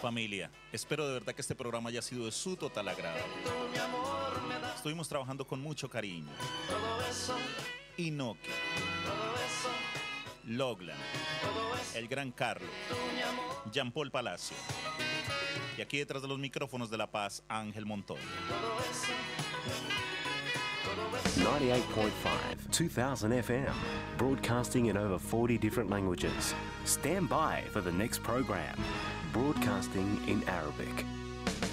Familia, espero de verdad que este programa haya sido de su total agrado. Estuvimos trabajando con mucho cariño. Inoki, Loglan, el gran Carlos, Jean Paul Palacio. Y aquí detrás de los micrófonos de La Paz, Ángel Montoya. 98.5, 2000 FM, broadcasting in over 40 different languages. Stand by for the next program, broadcasting in Arabic.